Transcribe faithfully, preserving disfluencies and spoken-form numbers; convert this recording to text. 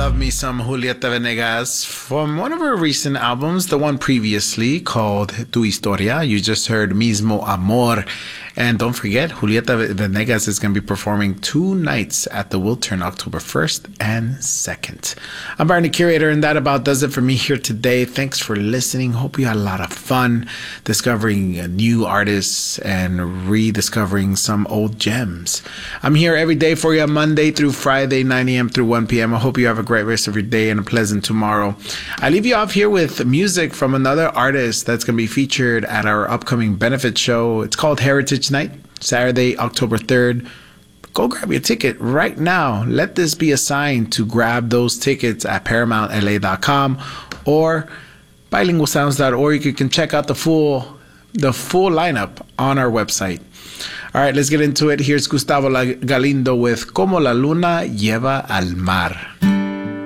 love me some Julieta Venegas from one of her recent albums, the one previously called Tu Historia. You just heard Mismo Amor. And don't forget, Julieta Venegas is going to be performing two nights at the Wiltern, October first and second. I'm Barney Curator, and that about does it for me here today. Thanks for listening. Hope you had a lot of fun discovering new artists and rediscovering some old gems. I'm here every day for you, Monday through Friday, nine a.m. through one p.m. I hope you have a great rest of your day and a pleasant tomorrow. I leave you off here with music from another artist that's going to be featured at our upcoming benefit show. It's called Heritage Night, Saturday, October third. Go grab your ticket right now. Let this be a sign to grab those tickets at paramount l a dot com or bilingual sounds dot org. You can check out the full the full lineup on our website. All right, let's get into it. Here's Gustavo Galindo with Como la Luna Lleva al Mar.